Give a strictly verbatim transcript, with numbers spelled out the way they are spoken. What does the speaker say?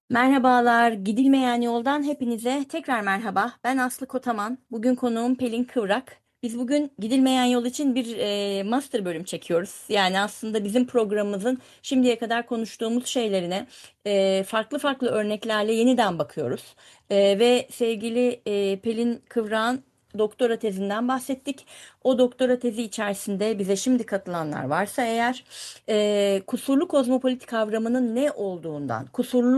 Merhabalar, Gidilmeyen Yoldan hepinize tekrar merhaba. Ben Aslı Kotaman. Bugün konuğum Pelin Kıvrak. Biz bugün Gidilmeyen Yol için bir e, master bölüm çekiyoruz. Yani aslında bizim programımızın şimdiye kadar konuştuğumuz şeylerine e, farklı farklı örneklerle yeniden bakıyoruz. E, ve sevgili e, Pelin Kıvrak'ın doktora tezinden bahsettik. O doktora tezi içerisinde bize şimdi katılanlar varsa eğer e, kusurlu kozmopolit kavramının ne olduğundan, kusurlu